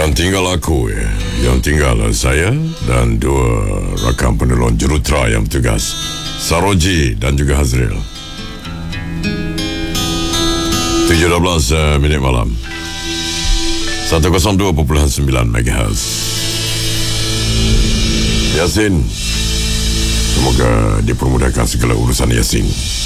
Yang tinggal aku ya. Yang tinggal saya dan dua rakam penolong jurutera yang bertugas, Saroji dan juga Hazril. 7:12 minit malam, 102.9 MHz. Yasin, semoga dipermudahkan segala urusan Yasin.